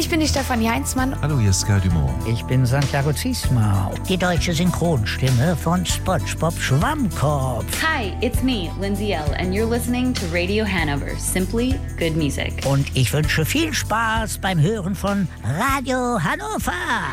Ich bin die Stefanie Heinzmann. Hallo, hier ist Sky Dumont. Ich bin Santiago Ziesmau, die deutsche Synchronstimme von SpongeBob Schwammkopf. Hi, it's me, Lindsay L., and you're listening to Radio Hanover, simply good music. Und ich wünsche viel Spaß beim Hören von Radio Hannover.